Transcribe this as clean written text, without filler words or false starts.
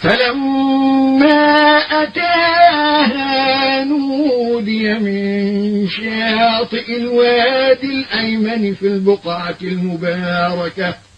فلما أتاها نودي من شاطئ الوادي الأيمن في البقعة المباركة